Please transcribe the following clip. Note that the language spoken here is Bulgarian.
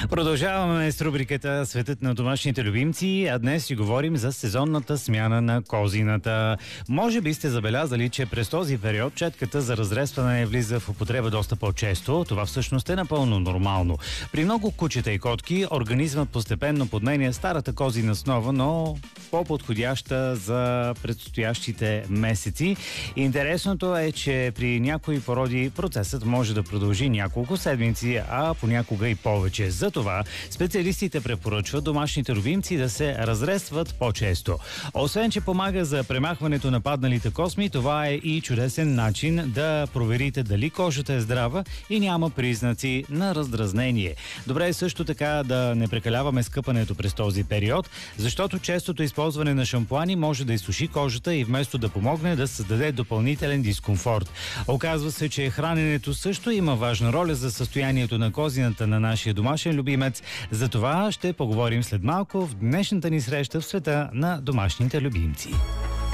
Продължаваме с рубриката "Светът на домашните любимци", а днес си говорим за сезонната смяна на козината. Може би сте забелязали, че през този период четката за разрестване влиза в употреба доста по-често. Това всъщност е напълно нормално. При много кучета и котки организмът постепенно подменя старата козина основа, но по-подходяща за предстоящите месеци. Интересното е, че при някои породи процесът може да продължи няколко седмици, а понякога и повече. Затова специалистите препоръчват домашните любимци да се разрестват по-често. Освен, че помага за премахването на падналите косми, това е и чудесен начин да проверите дали кожата е здрава и няма признаци на раздразнение. Добре е също така да не прекаляваме с къпането през този период, защото честото използване на шампуани може да изсуши кожата и вместо да помогне, да създаде допълнителен дискомфорт. Оказва се, че храненето също има важна роля за състоянието на козината на нашия домашен любимец. За това ще поговорим след малко в днешната ни среща в света на домашните любимци.